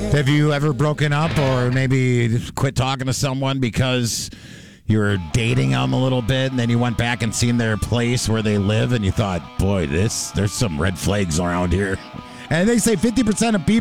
Have you ever broken up or maybe quit talking to someone because you were dating them a little bit and then you went back and seen their place where they live and you thought, boy, there's some red flags around here? And they say 50% of people